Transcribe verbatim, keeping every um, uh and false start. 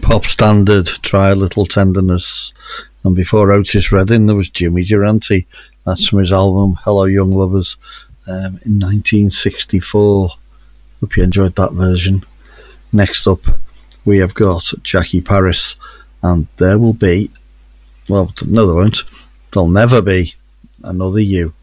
pop standard, Try a Little Tenderness. And before Otis Redding, there was Jimmy Durante. That's from his album Hello Young Lovers um, in nineteen sixty-four. Hope you enjoyed that version. Next up, we have got Jackie Paris, and There Will Be, well, no there won't, there'll never be another you.